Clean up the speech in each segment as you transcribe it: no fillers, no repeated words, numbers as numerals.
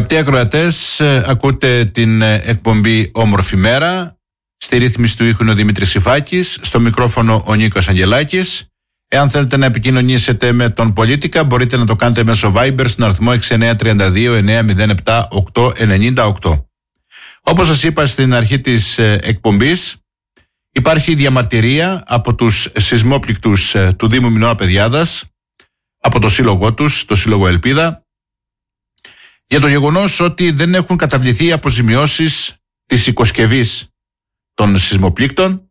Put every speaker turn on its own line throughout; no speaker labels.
Αγαπητοί ακροατές, ακούτε την εκπομπή Όμορφη Μέρα. Στη ρύθμιση του ήχου είναι ο Δημήτρης Σιφάκης, στο μικρόφωνο ο Νίκος Αγγελάκης. Εάν θέλετε να επικοινωνήσετε με τον Πολίτικα, μπορείτε να το κάνετε μέσω Viber στον αριθμό 6932-907-898. Όπως σας είπα στην αρχή της εκπομπής, υπάρχει διαμαρτυρία από τους σεισμόπληκτους του Δήμου Μινώα Παιδιάδας, από το σύλλογό τους, το Σύλλογο Ελπίδα, για το γεγονός ότι δεν έχουν καταβληθεί οι αποζημιώσεις της οικοσκευής των σεισμοπλήκτων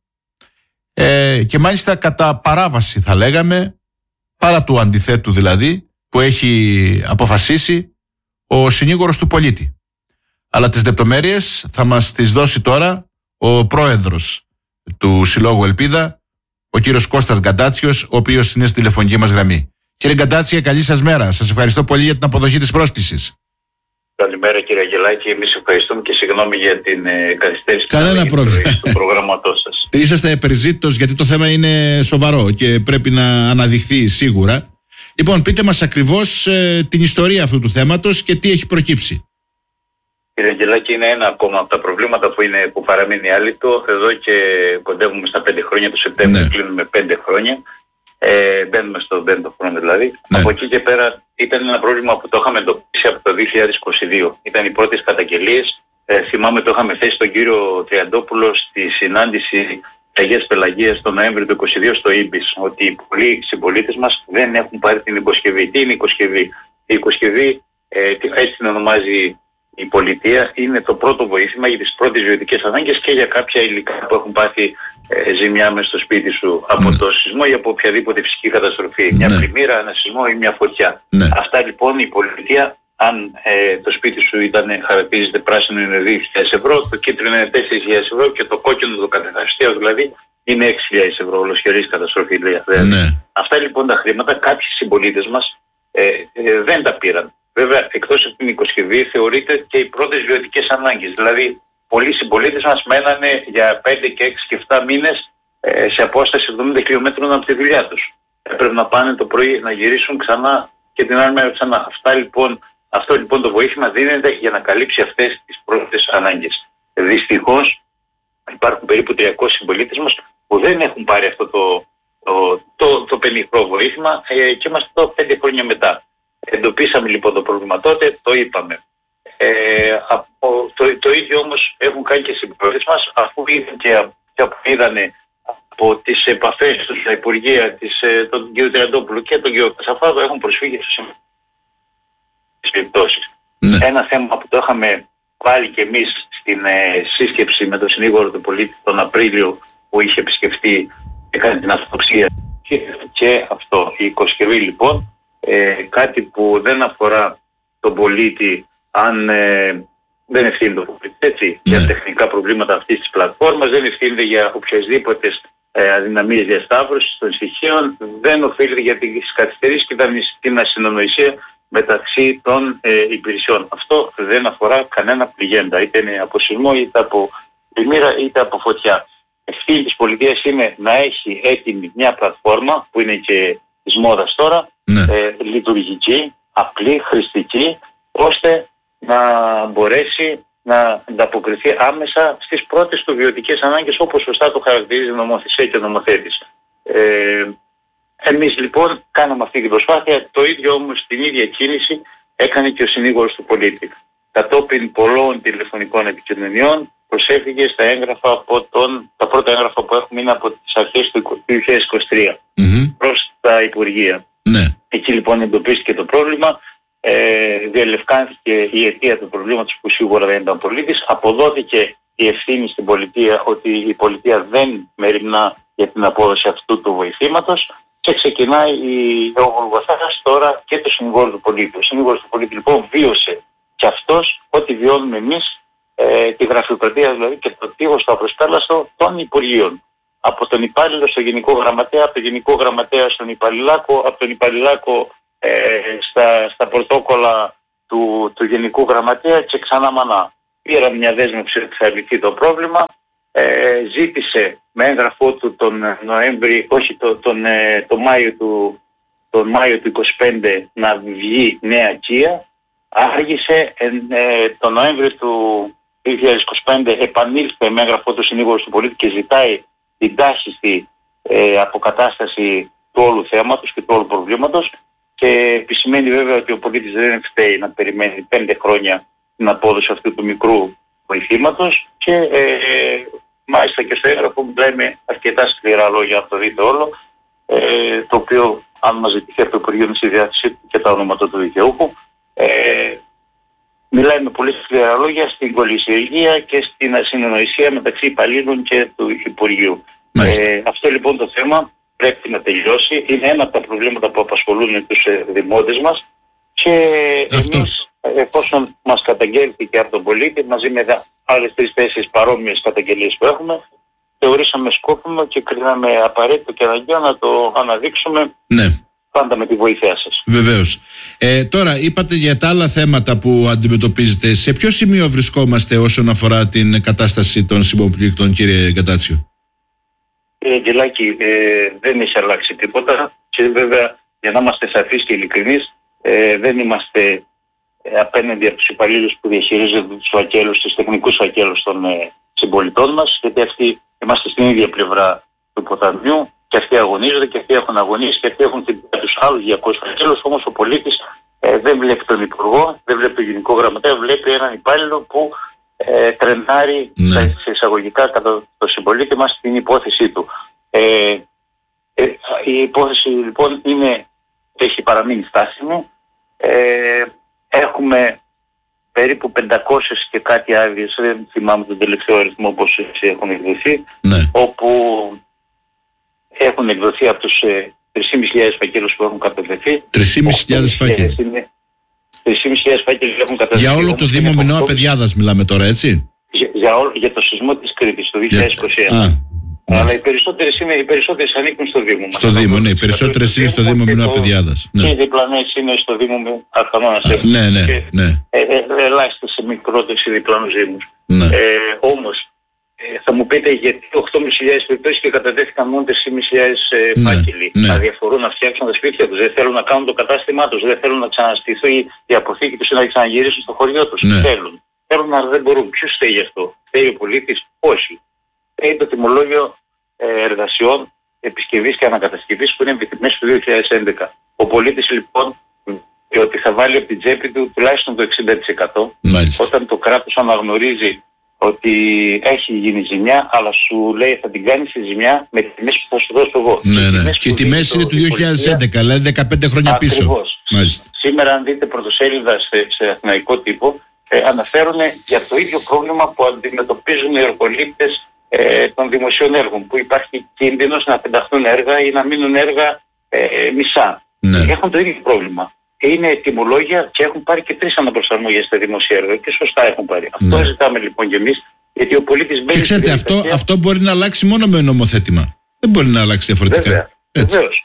και μάλιστα κατά παράβαση, θα λέγαμε, παρά του αντιθέτου δηλαδή, που έχει αποφασίσει ο συνήγορος του πολίτη. Αλλά τις λεπτομέρειες θα μας τις δώσει τώρα ο πρόεδρος του Συλλόγου Ελπίδα, ο κύριος Κώστας Γκαντάτσιος, ο οποίος είναι στη τηλεφωνική μας γραμμή. Κύριε Γκαντάτσια, καλή σας μέρα. Σας ευχαριστώ πολύ για την αποδοχή της πρόσκλησης.
Καλημέρα κύριε Αγγελάκη, εμείς ευχαριστούμε και συγγνώμη για την καθυστέρηση του προγραμματός σας.
Είσαστε περιζήτητος, γιατί το θέμα είναι σοβαρό και πρέπει να αναδειχθεί σίγουρα. Λοιπόν, πείτε μας ακριβώς την ιστορία αυτού του θέματος και τι έχει προκύψει.
Κύριε Αγγελάκη, είναι ένα ακόμα από τα προβλήματα που παραμένει άλυτο. Εδώ και κοντεύουμε στα 5 χρόνια, το Σεπτέμβριο κλείνουμε 5 χρόνια. Μπαίνουμε στον 5ο χρόνο δηλαδή. Ναι. Από εκεί και πέρα ήταν ένα πρόβλημα που το είχαμε εντοπίσει από το 2022. Ήταν οι πρώτες καταγγελίες. Θυμάμαι το είχαμε θέσει τον κύριο Τριαντόπουλο στη συνάντηση Αγίας Πελαγίας τον Νοέμβριο του 2022 στο Ήμπις, ότι πολλοί συμπολίτες μας δεν έχουν πάρει την οικοσκευή. Τι είναι η οικοσκευή? Η οικοσκευή, έτσι την ονομάζει η πολιτεία, είναι το πρώτο βοήθημα για τις πρώτες βιωτικές ανάγκες και για κάποια υλικά που έχουν πάθει ζημιά μες στο σπίτι σου από το σεισμό ή από οποιαδήποτε φυσική καταστροφή. Μια πλημμύρα, ένα σεισμό ή μια φωτιά. Αυτά λοιπόν η πολιτεία, αν το σπίτι σου χαρακτηρίζεται πράσινο, είναι 2.000 ευρώ, το κίτρινο είναι 4.000 ευρώ και το κόκκινο, το κατεχαριστείο δηλαδή, είναι 6.000 ευρώ, ολοσχερής καταστροφή. Αυτά λοιπόν τα χρήματα κάποιοι συμπολίτες μας δεν τα πήραν. Βέβαια, εκτός από την οικοσκευή θεωρείται και οι πρώτες βιωτικές ανάγκες. Δηλαδή, πολλοί συμπολίτες μας μένανε για 5 και 6 και 7 μήνες σε απόσταση 70 χιλιόμετρων από τη δουλειά τους. Έπρεπε να πάνε το πρωί να γυρίσουν ξανά και την άλλη μέρα ξανά. Αυτό λοιπόν το βοήθημα δίνεται για να καλύψει αυτές τις πρώτες ανάγκες. Δυστυχώς υπάρχουν περίπου 300 συμπολίτες μας που δεν έχουν πάρει αυτό το πενιχρό βοήθημα και είμαστε εδώ 5 χρόνια μετά. Εντοπίσαμε λοιπόν το πρόβλημα τότε, το είπαμε. Το ίδιο όμως έχουν κάνει και οι συμπολίτες μας, αφού είδανε από τις επαφές τους στα Υπουργεία τον κ. Τριαντόπουλου και τον κ. Κασαφάδο, έχουν προσφύγει στις περιπτώσεις. Ένα θέμα που το είχαμε βάλει και εμείς στην σύσκεψη με τον συνήγορο του πολίτη τον Απρίλιο, που είχε επισκεφτεί, έκανε την αυτοψία και αυτό. Η οικοσκευή λοιπόν, κάτι που δεν αφορά τον πολίτη αν δεν ευθύνεται το πολίτη, έτσι, για τεχνικά προβλήματα αυτής της πλατφόρμας, δεν ευθύνεται για οποιασδήποτε αδυναμίες διασταύρωσης των στοιχείων, δεν οφείλεται για τις καθυστερήσεις και την ασυνονοησία μεταξύ των υπηρεσιών. Αυτό δεν αφορά κανένα πληγέντα, είτε είναι από σεισμό, είτε από πλημμύρα, είτε από φωτιά. Ευθύνη της πολιτείας είναι να έχει έτοιμη μια πλατφόρμα που είναι και της μόδας τώρα, λειτουργική, απλή, χρηστική, ώστε να μπορέσει να ανταποκριθεί άμεσα στις πρώτες του βιωτικές ανάγκες, όπως σωστά το χαρακτηρίζει η νομοθεσία και ο νομοθέτης. Εμείς λοιπόν κάναμε αυτή την προσπάθεια, το ίδιο όμως την ίδια κίνηση έκανε και ο συνήγορος του πολίτη. Κατόπιν πολλών τηλεφωνικών επικοινωνιών προσέφυγε στα έγγραφα τα πρώτα έγγραφα που έχουμε είναι από τις αρχές του 2023 προς τα Υπουργεία. Εκεί λοιπόν εντοπίστηκε το πρόβλημα, διαλευκάνθηκε η αιτία του προβλήματος που σίγουρα δεν ήταν πολίτης, αποδόθηκε η ευθύνη στην πολιτεία ότι η πολιτεία δεν μεριμνά για την απόδοση αυτού του βοηθήματος και ξεκινάει ο Γολγοθάς τώρα και το συνηγόρο του πολίτη. Ο συνηγόρος του πολίτη λοιπόν βίωσε και αυτός ό,τι βιώνουμε εμείς, τη γραφειοκρατία δηλαδή και το τείχος το απροσπέλαστο των Υπουργείων. Από τον υπάλληλο στο Γενικό Γραμματέα, από τον Γενικό Γραμματέα στον Υπαλληλάκο, από τον Υπαλληλάκο στα πρωτόκολλα του Γενικού Γραμματέα και ξανά μανά. Πήρα μια δέσμευση ότι θα λυθεί το πρόβλημα, ζήτησε με έγγραφό του τον Νοέμβρη, όχι τον Μάιο του 25 να βγει νέα Κία άργησε. Το Νοέμβριο του 2025 επανήλθε με έγγραφό του συνήγορος του πολίτη και ζητάει την τάχιστη αποκατάσταση του όλου θέματος και του όλου προβλήματος, και επισημαίνει βέβαια ότι ο πολίτης δεν φταίει να περιμένει 5 χρόνια την απόδοση αυτού του μικρού βοηθήματος, και μάλιστα και στο έγγραφο μιλάει με αρκετά σκληρά λόγια, αν το δείτε όλο, το οποίο αν μας ζητηθεί από το Υπουργείο είναι στη διάθεση και τα ονόματα του δικαιούχου. Μιλάει με πολύ σκληρά λόγια στην κολυσιεργία και στην ασυνονοησία μεταξύ υπαλλήλων και του Υπουργείου. Αυτό λοιπόν το θέμα πρέπει να τελειώσει. Είναι ένα από τα προβλήματα που απασχολούν τους δημότες μας, και εμείς, εφόσον μας καταγγέλθηκε από τον πολίτη μαζί με άλλες 3-4 παρόμοιες καταγγελίες που έχουμε, θεωρήσαμε σκόπιμο και κρίναμε απαραίτητο και αναγκαίο να το αναδείξουμε. Ναι. Πάντα με τη βοήθειά σας.
Βεβαίως. Τώρα είπατε για τα άλλα θέματα που αντιμετωπίζετε. Σε ποιο σημείο βρισκόμαστε όσον αφορά την κατάσταση των συμποπλήκτων, κύριε Γκατάτσιο?
Κύριε Αγγελάκη, δεν έχει αλλάξει τίποτα, και βέβαια για να είμαστε σαφείς και ειλικρινείς, δεν είμαστε απέναντι από τους υπαλλήλους που διαχειρίζονται τους φακέλους, τους τεχνικούς φακέλους των συμπολιτών μας, γιατί αυτοί είμαστε στην ίδια πλευρά του ποταμιού, και αυτοί αγωνίζονται και αυτοί έχουν αγωνίσει και αυτοί έχουν τους άλλους 200 φακέλους. Όμως ο πολίτης δεν βλέπει τον Υπουργό, δεν βλέπει τον Γενικό Γραμματέα, βλέπει έναν υπάλληλο που τρενάρει σε εισαγωγικά κατά το συμπολίτη μας την υπόθεσή του. Η υπόθεση λοιπόν έχει παραμείνει στάσιμη. Έχουμε περίπου 500 και κάτι άδειες, δεν θυμάμαι τον τελευταίο αριθμό όπως έχουν εκδοθεί, όπου έχουν εκδοθεί από τους 3.500 φακέλους που έχουν κατατεθεί. 3.500
φάκελοι.
3.500 φάκελοι έχουν κατατεθεί.
Για όλο το Δήμο Μινώα Πεδιάδας μιλάμε τώρα, έτσι?
Για το σεισμό της Κρήτης το 2021. Αλλά οι περισσότερες ανήκουν στο Δήμο μας.
Στο Δήμο, ναι. Οι περισσότερες είναι στο Δήμο Μινώα Πεδιάδας.
Και οι διπλανές είναι στο Δήμο Αρχανώνας.
Ναι.
Ελάχιστες σε μικρότερες ή διπλανούς Δήμους. Όμως, θα μου πείτε γιατί 8.500 περιπτώσεις και κατατέθηκαν μόνο 3.500 φάκελοι. Να διαφορούν να φτιάξουν τα σπίτια τους, δεν θέλουν να κάνουν το κατάστημά τους, δεν θέλουν να ξαναστηθεί η αποθήκη τους ή να ξαναγυρίσουν στο χωριό τους. Θέλουν. Θέλουν, αλλά δεν μπορούν. Ποιος θέλει γι' αυτό? Θέλει ο πολίτης? Όχι. Θέλει το τιμολόγιο εργασιών επισκευής και ανακατασκευής που είναι επιτιμές του 2011. Ο πολίτης λοιπόν ότι θα βάλει από την τσέπη του τουλάχιστον το 60%. Μάλιστα. Όταν το κράτος αναγνωρίζει ότι έχει γίνει ζημιά, αλλά σου λέει θα την κάνεις τη ζημιά με τις τιμές που θα σου δώσω εγώ.
Ναι. Και οι τιμές είναι του 2011, δηλαδή 15 χρόνια πίσω.
Σήμερα αν δείτε πρωτοσέλιδα σε αθηναϊκό τύπο, αναφέρουν για το ίδιο πρόβλημα που αντιμετωπίζουν οι εργολήπτες των δημοσίων έργων, που υπάρχει κίνδυνος να πενταχθούν έργα ή να μείνουν έργα μισά. Έχουν το ίδιο πρόβλημα. Είναι τιμολόγια και έχουν πάρει και 3 αναπροσαρμογές στα δημοσία έργα και σωστά έχουν πάρει. Αυτό ζητάμε λοιπόν και εμείς, γιατί ο πολίτης μπαίνει.
Και ξέρετε, αυτό μπορεί να αλλάξει μόνο με νομοθέτημα. Δεν μπορεί να αλλάξει διαφορετικά.
Βεβαίως.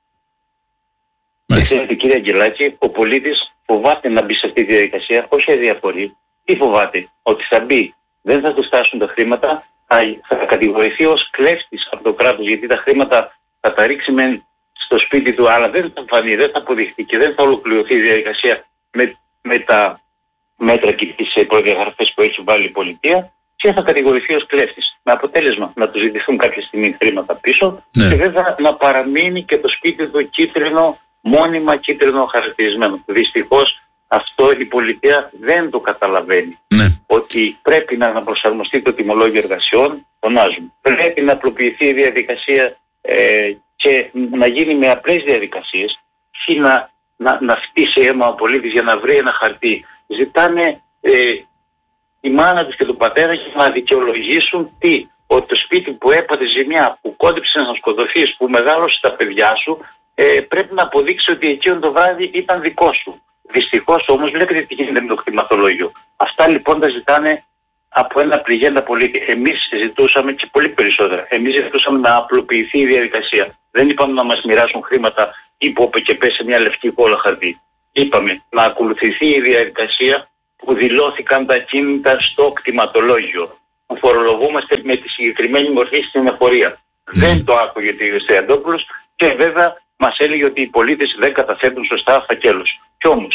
Ξέρετε κύριε Αγγελάκη, ο πολίτης φοβάται να μπει σε αυτή τη διαδικασία, όχι αδιαφορεί. Τι φοβάται? Ότι θα μπει, δεν θα του φτάσουν τα χρήματα, θα κατηγορηθεί ως κλέφτης από το κράτος, γιατί τα χρήματα θα τα ρίξει στο σπίτι του, αλλά δεν θα φανεί, δεν θα αποδειχθεί και δεν θα ολοκληρωθεί η διαδικασία με τα μέτρα και τις προδιαγραφές που έχει βάλει η πολιτεία, και θα κατηγορηθεί ως κλέφτης. Με αποτέλεσμα να του ζητηθούν κάποια στιγμή χρήματα πίσω, και βέβαια να παραμείνει και το σπίτι του κίτρινο, μόνιμα κίτρινο χαρακτηρισμένο. Δυστυχώς αυτό η πολιτεία δεν το καταλαβαίνει. Ότι πρέπει να αναπροσαρμοστεί το τιμολόγιο εργασιών, φωνάζουν. Πρέπει να απλοποιηθεί η διαδικασία και να γίνει με απλές διαδικασίες, ή να φτύσει αίμα ο πολίτης για να βρει ένα χαρτί. Ζητάνε η μάνα τους και τον πατέρα για να δικαιολογήσουν ότι το σπίτι που έπαθε ζημιά, που κόντεψε να σκοτωθείς, που μεγάλωσε τα παιδιά σου, πρέπει να αποδείξει ότι εκείνο το βράδυ ήταν δικό σου. Δυστυχώς όμως βλέπετε τι γίνεται με το κτηματολόγιο. Αυτά λοιπόν τα ζητάνε από ένα πληγέντα πολίτη. Εμείς ζητούσαμε και πολύ περισσότερα. Εμείς ζητούσαμε να απλοποιηθεί η διαδικασία. Δεν είπαμε να μας μοιράσουν χρήματα ή που και πέσει μια λευκή κόλλα χαρτί. Είπαμε να ακολουθηθεί η διαδικασία που δηλώθηκαν τα κίνητα στο κτηματολόγιο. Που φορολογούμαστε με τη συγκεκριμένη μορφή στην εφορία. Δεν το άκουγε ο κ. Στριαντόπουλος και βέβαια μας έλεγε ότι οι πολίτες δεν καταθέτουν σωστά φακέλους. Κι όμως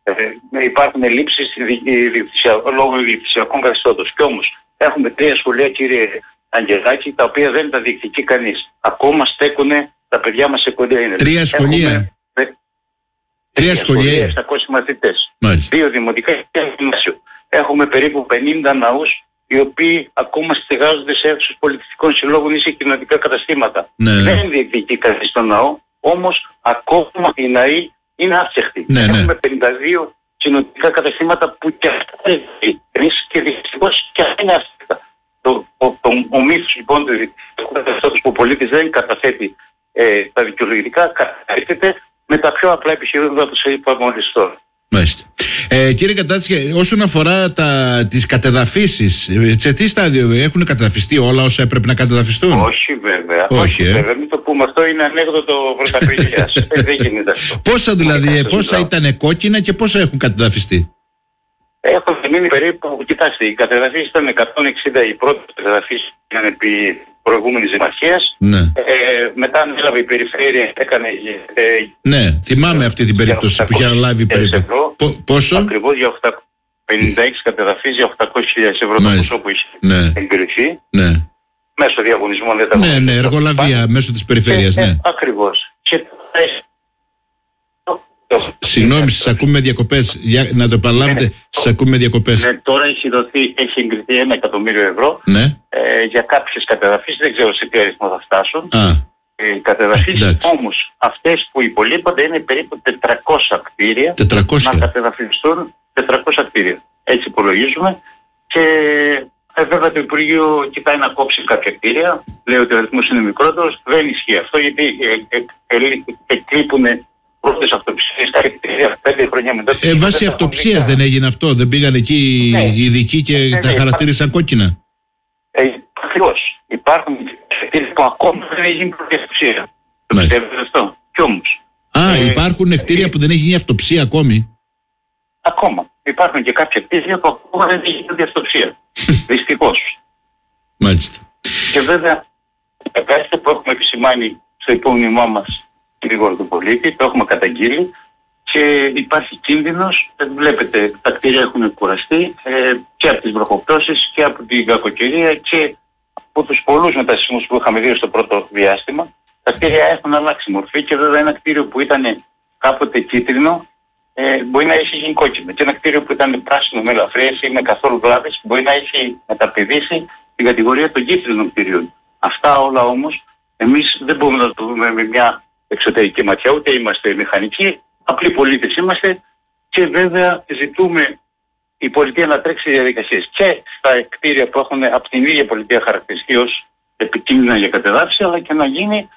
υπάρχουν ελλείψεις λόγω διοικητικών καθεστώτος. Κι όμως έχουμε 3 σχολεία, κύριε Αγγελάκη, τα οποία δεν τα διεκδικεί κανείς. Ακόμα στέκουν τα παιδιά μας σε κοντέινερ.
3 σχολεία. 3 σχολεία.
600 μαθητές. 2 δημοτικά και 1 γυμνάσιο. Έχουμε περίπου 50 ναούς, οι οποίοι ακόμα στεγάζονται σε αίθουσες πολιτιστικών συλλόγων ή σε κοινωνικά καταστήματα. Δεν διεκδικεί κανείς τον ναό, όμως ακόμα οι ναοί είναι άθικτοι. Έχουμε 52 κοινωνικά καταστήματα που και αυτά δεν διεκδικεί και δυστυχώς και αυτά είναι άθικτα. Ο μύθος λοιπόν του διεκδικητικού καθεστώτος που ο πολίτης δεν καταθέτει τα δικαιολογητικά, καταθέτεται με τα πιο απλά επιχειρήματα που σας είπα μόλις τώρα.
Μάλιστα. Κύριε Κατάτση, όσον αφορά τις κατεδαφίσεις, σε τι στάδιο έχουν κατεδαφιστεί όλα όσα έπρεπε να κατεδαφιστούν?
Όχι βέβαια. Όχι, βέβαια. Μην το πούμε, αυτό είναι ανέκδοτο πρωταπριλίας. Δεν γίνεται αυτό.
Πόσα δηλαδή, πόσα ήταν κόκκινα και πόσα έχουν κατεδαφιστεί?
Έχουν μείνει περίπου, κοιτάξτε, οι κατεδαφίσεις ήταν 160, οι πρώτες κατεδαφίσεις ήταν επί προηγούμενης δημαρχίας.
Ναι.
Μετά ανέλαβε η περιφέρεια, έκανε...
ναι, θυμάμαι αυτή την περίπτωση που είχε αναλάβει η περιφέρεια. Πόσο?
Ακριβώς για 56 κατεδαφίσεις για 800.000 ευρώ το ποσό που είχε εγκριθεί.
Ναι.
Μέσω διαγωνισμών δεν τα
ναι, εργολαβία μέσω της περιφέρειας, ναι.
Ακριβώς.
Συγγνώμη, σας ακούμε με διακοπές. Να το επαναλάβετε, σας ακούμε με διακοπές.
Ναι, τώρα έχει εγκριθεί 1 εκατομμύριο ευρώ για κάποιες κατεδαφίσεις, δεν ξέρω σε τι αριθμό θα φτάσουν. Οι κατεδαφίσεις όμως, αυτές που υπολείπονται είναι περίπου 400 κτίρια. 400. Να κατεδαφιστούν 400 κτίρια. Έτσι υπολογίζουμε. Και βέβαια το Υπουργείο κοιτάει να κόψει κάποια κτίρια. Λέει ότι ο αριθμός είναι μικρότερος. Δεν ισχύει αυτό, γιατί εκλείπουν πρώτες αυτοψίες τα κτίρια 5 χρόνια μετά.
Βάσει αυτοψίας δεν έγινε αυτό? Δεν πήγαν εκεί οι ειδικοί και τα χαρακτήρισαν κόκκινα?
Ακριβώς. Υπάρχουν κτίρια που ακόμα δεν έχει γίνει πρώτη αυτοψία. Το πιστεύετε αυτό? Κι όμως.
Υπάρχουν κτίρια που δεν έχει γίνει αυτοψία ακόμη?
Ακόμα. Υπάρχουν και κάποια κτίρια που ακόμα δεν έχει γίνει πρώτη αυτοψία. Δυστυχώς.
Μάλιστα.
Και βέβαια, κάτι που έχουμε επισημάνει στο υπόμνημά μας γρήγορα του πολίτη, το έχουμε καταγγείλει και υπάρχει κίνδυνος. Βλέπετε, τα κτίρια έχουν κουραστεί και από τις βροχοπτώσεις και από την κακοκαιρία και από τους πολλούς μετασυσμούς που είχαμε δει στο πρώτο διάστημα. Τα κτίρια έχουν αλλάξει μορφή και βέβαια ένα κτίριο που ήταν κάποτε κίτρινο μπορεί να έχει γίνει κόκκινο. Και ένα κτίριο που ήταν πράσινο με ελαφρές ή με καθόλου βλάβες μπορεί να έχει μεταπηδήσει την κατηγορία των κίτρινων κτίριων. Αυτά όλα όμως εμείς δεν μπορούμε να το δούμε με μια εξωτερική ματιά, ούτε είμαστε μηχανικοί, απλοί πολίτες είμαστε και βέβαια ζητούμε η πολιτεία να τρέξει διαδικασίες και στα κτίρια που έχουν από την ίδια πολιτεία χαρακτηριστεί ως επικίνδυνα για κατεδάφιση, αλλά και να γίνει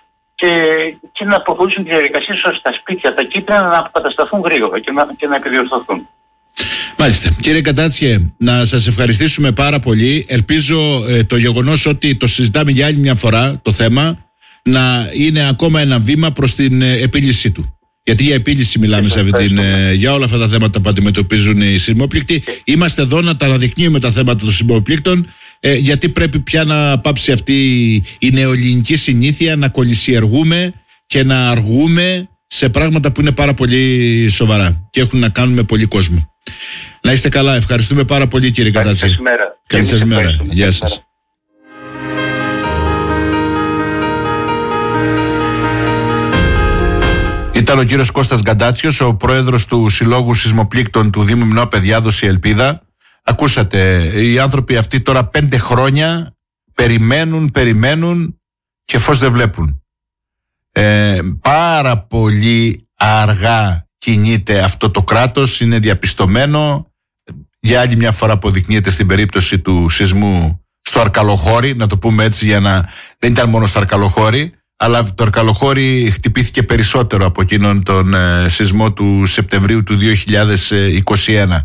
και να προχωρήσουν τις διαδικασίες ώστε τα σπίτια, τα κίτρινα να αποκατασταθούν γρήγορα και να επιδιορθωθούν.
Μάλιστα. Κύριε Κατάτσιε, να σας ευχαριστήσουμε πάρα πολύ. Ελπίζω το γεγονός ότι το συζητάμε για άλλη μια φορά το θέμα να είναι ακόμα ένα βήμα προς την επίλυσή του. Γιατί για επίλυση μιλάμε για όλα αυτά τα θέματα που αντιμετωπίζουν οι σεισμόπληκτοι. Είμαστε εδώ να τα αναδεικνύουμε τα θέματα των σεισμόπληκτων, γιατί πρέπει πια να πάψει αυτή η νεοελληνική συνήθεια να κολυσιεργούμε και να αργούμε σε πράγματα που είναι πάρα πολύ σοβαρά και έχουν να κάνουν με πολύ κόσμο. Να είστε καλά. Ευχαριστούμε πάρα πολύ, κύριε Κατάτση. Καλή σας μέρα. Γεια σας. Ήταν ο κύριος Κώστας Γκαντάτσιος, ο πρόεδρος του Συλλόγου Σεισμοπλήκτων του Δήμου Μινώα Παιδιάδος, η Ελπίδα. Ακούσατε, οι άνθρωποι αυτοί τώρα 5 χρόνια περιμένουν και φως δεν βλέπουν. Πάρα πολύ αργά κινείται αυτό το κράτος, είναι διαπιστωμένο. Για άλλη μια φορά αποδεικνύεται στην περίπτωση του σεισμού στο Αρκαλοχώρι, να το πούμε έτσι, για να δεν ήταν μόνο στο Αρκαλοχώρι, αλλά το Αρκαλοχώρι χτυπήθηκε περισσότερο από εκείνον τον σεισμό του Σεπτεμβρίου του 2021.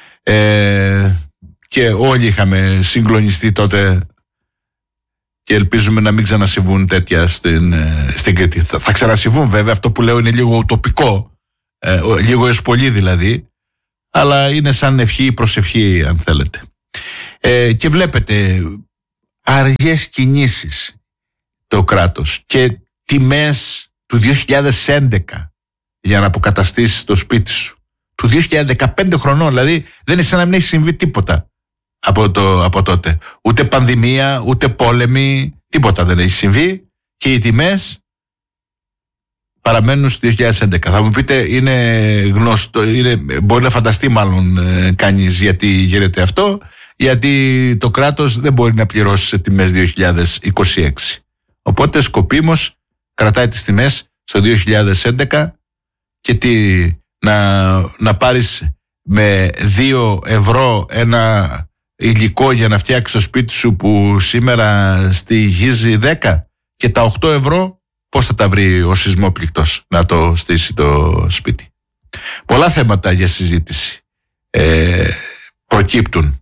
Και όλοι είχαμε συγκλονιστεί τότε και ελπίζουμε να μην ξανασυμβούν τέτοια στην Κρήτη. Θα ξανασυμβούν βέβαια, αυτό που λέω είναι λίγο ουτοπικό, λίγο έως πολύ δηλαδή, αλλά είναι σαν ευχή ή προσευχή αν θέλετε. Και βλέπετε αργές κινήσεις το κράτος και τιμές του 2011 για να αποκαταστήσεις το σπίτι σου, του 2015 χρονών. Δηλαδή δεν είναι σαν να μην έχει συμβεί τίποτα από τότε. Ούτε πανδημία, ούτε πόλεμοι, τίποτα δεν έχει συμβεί και οι τιμές παραμένουν στο 2011. Θα μου πείτε, είναι γνωστό, μπορεί να φανταστεί μάλλον κανείς γιατί γίνεται αυτό, γιατί το κράτος δεν μπορεί να πληρώσει σε τιμές 2026. Οπότε σκοπίμως κρατάει τις τιμές στο 2011 και να πάρεις με 2 ευρώ ένα υλικό για να φτιάξεις το σπίτι σου που σήμερα στοιχίζει 10 και τα 8 ευρώ πώς θα τα βρει ο σεισμόπληκτος να το στήσει το σπίτι. Πολλά θέματα για συζήτηση προκύπτουν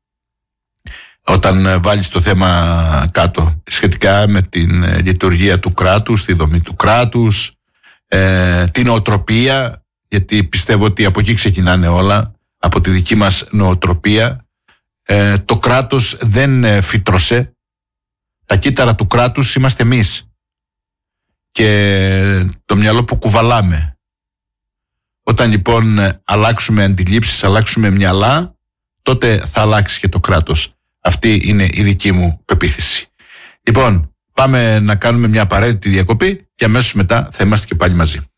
όταν βάλεις το θέμα κάτω σχετικά με την λειτουργία του κράτους, τη δομή του κράτους, την νοοτροπία, γιατί πιστεύω ότι από εκεί ξεκινάνε όλα, από τη δική μας νοοτροπία. Το κράτος δεν φύτρωσε, τα κύτταρα του κράτους είμαστε εμείς και το μυαλό που κουβαλάμε. Όταν λοιπόν αλλάξουμε αντιλήψεις, αλλάξουμε μυαλά, τότε θα αλλάξει και το κράτος. Αυτή είναι η δική μου πεποίθηση. Λοιπόν, πάμε να κάνουμε μια απαραίτητη διακοπή και αμέσως μετά θα είμαστε και πάλι μαζί.